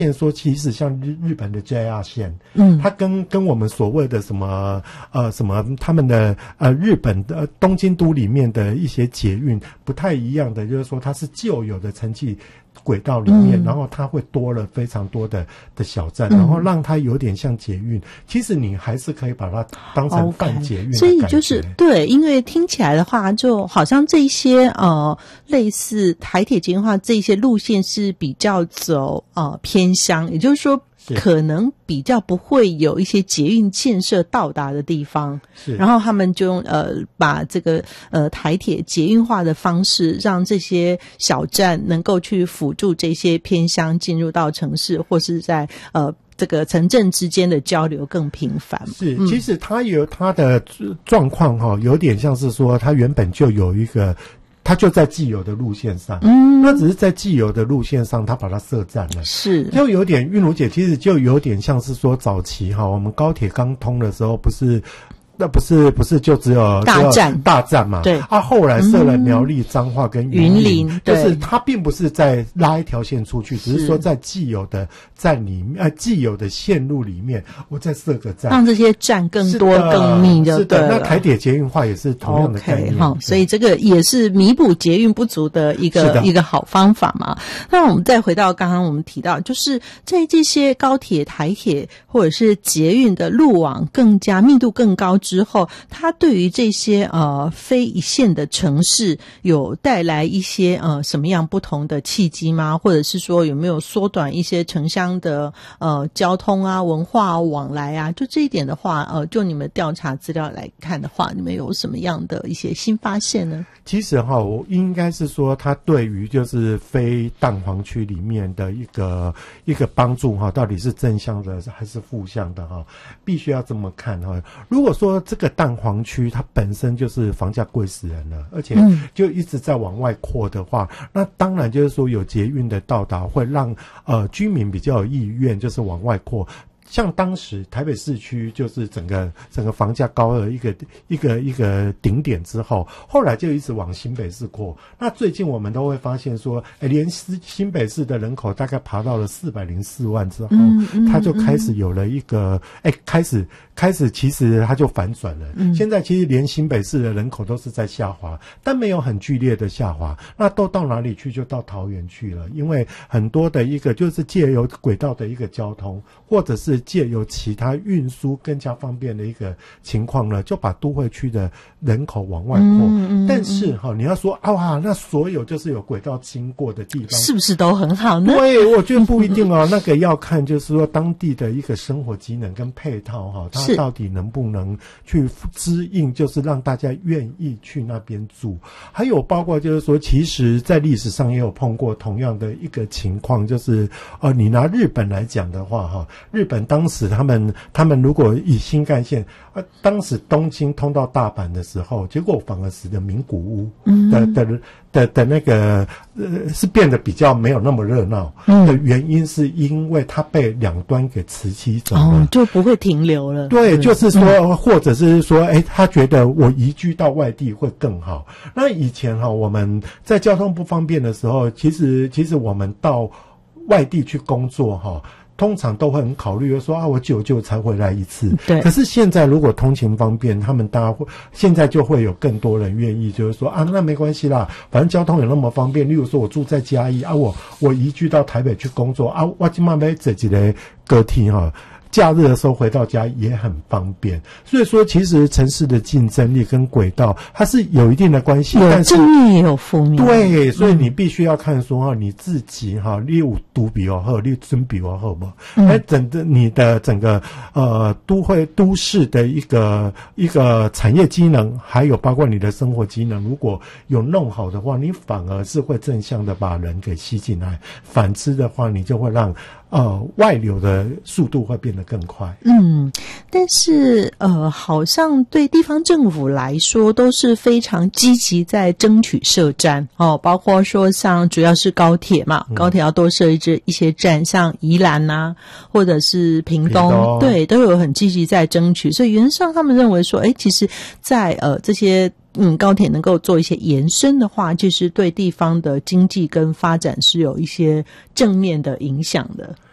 说其实像日本的 JR 线，它跟我们所谓的什么他们的日本的东京都里面的一些捷运不太一样的，就是说它是旧有的城际轨道里面，然后它会多了非常多的小站，然后让它有点像捷运。其实你还是可以把它当成半捷运的感觉。 所以就是对，因为听起来的话，就好像这些类似台铁捷运化这些路线是比较走偏乡，也就是说可能比较不会有一些捷运建设到达的地方，然后他们就把这个台铁捷运化的方式，让这些小站能够去辅助这些偏乡进入到城市，或是在这个城镇之间的交流更频繁。是， 其实它有它的状况有点像是说它原本就有一个。它就在既有的路线上，那只是在既有的路线上，它把它设站了，是，就有点韵如姐，其实就有点像是说早期我们高铁刚通的时候，不是就只有大站嘛？对，后来设了苗栗、彰化跟云林，就是它并不是在拉一条线出去，只是说在既有的站里面，既有的线路里面，我再设个站， 让这些站更多更密就对了。 那台铁捷运化也是同样的概念， 所以这个也是弥补捷运不足的一个好方法嘛。那我们再回到刚刚我们提到，就是在这些高铁、台铁或者是捷运的路网更加密度更高之后，它对于这些非一线的城市有带来一些什么样不同的契机吗？或者是说有没有缩短一些城乡的交通啊、文化往来啊？就这一点的话，就你们调查资料来看的话，你们有什么样的一些新发现呢？ 其实我应该是说，它对于就是非蛋黄区里面的一个帮助到底是正向的还是负向的必须要这么看如果说这个蛋黄区它本身就是房价贵死人了，而且就一直在往外扩的话，那当然就是说有捷运的到达会让居民比较有意愿就是往外扩。像当时台北市区就是整个房价高的一个顶点之后，后来就一直往新北市扩。那最近我们都会发现说，连新北市的人口大概爬到了404万之后，它就开始有了一个开始其实它就反转了。现在其实连新北市的人口都是在下滑，但没有很剧烈的下滑。那都到哪里去？就到桃园去了，因为很多的一个就是借由轨道的一个交通，或者是借由其他运输更加方便的一个情况呢，就把都会区的人口往外扩。但是你要说那所有就是有轨道经过的地方， 是不是都很好呢？ 对，我觉得不一定那个要看就是说当地的一个生活机能跟配套它到底能不能去支应，就是让大家愿意去那边住。还有包括就是说，其实在历史上也有碰过同样的一个情况，就是你拿日本来讲的话日本当时他们如果以新干线当时东京通到大阪的时候，结果反而使得名古屋的那个是变得比较没有那么热闹的原因，是因为它被两端给磁吸走了， 就不会停留了。 对，就是说或者是说他觉得我移居到外地会更好。那以前我们在交通不方便的时候，其实我们到外地去工作通常都会很考虑说我久才回来一次。对。可是现在如果通勤方便，他们大家现在就会有更多人愿意就是说那没关系啦，反正交通有那么方便。例如说我住在嘉义我移居到台北去工作我现在要坐一个高铁假日的时候回到家也很方便。所以说其实城市的竞争力跟轨道它是有一定的关系，但是正面也有负面。 对，所以你必须要看说你自己你有读比我好，你准比我好不你的整个都市的一个产业机能，还有包括你的生活机能，如果有弄好的话，你反而是会正向的把人给吸进来。反之的话，你就会让外流的速度会变得更快。 但是好像对地方政府来说都是非常积极在争取设站包括说像主要是高铁嘛，高铁要多设一些站，像宜兰啊或者是屏东，对，都有很积极在争取。所以原则上他们认为说其实在这些高铁能够做一些延伸的话，其实对地方的经济跟发展是有一些正面的影响的。